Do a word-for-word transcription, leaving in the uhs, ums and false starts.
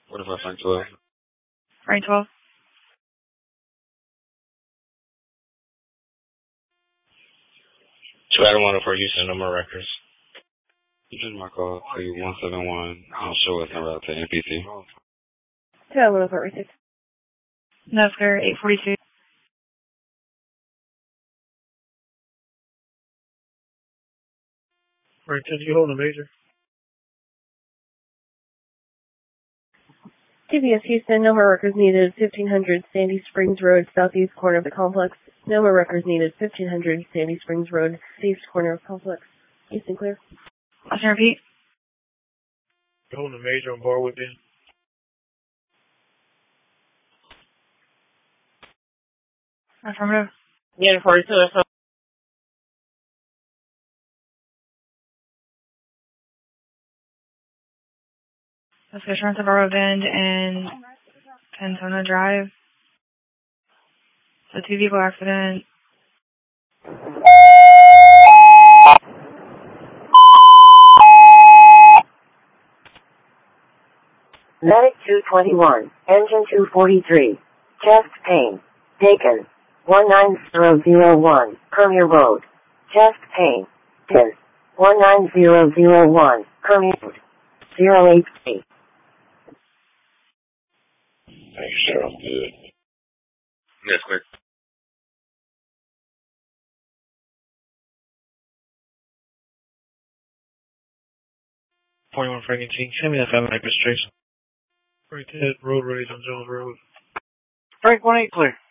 What if I find twelve? Frank twelve. two Adam one oh four Houston, no more records. You just my call to one seven one. I'll show us en route to N P C. two Adam one oh four received. No, sir, eight forty-two. Frank ten, you holding a major? T V S Houston, no more records needed, fifteen hundred Sandy Springs Road, southeast corner of the complex. No more records needed, fifteen hundred Sandy Springs Road, east corner of complex. Houston clear. I can repeat. You holding a major on board with you? Affirmative. Yeah, forty-two, that's all. Let's go Toronto Borough Bend and Cantona Drive. So two vehicle accident. Medic two twenty-one, engine two forty-three, chest pain, taken, one nine zero zero one, Premier Road, chest pain, ten, one nine zero zero one, Premier Road, zero eight eight. Thanks, Cheryl. Good. Yes, quick. forty-one Frank eighteen, send me that family registration. Frank ten, road rage on Jones Road. Frank one eight, clear.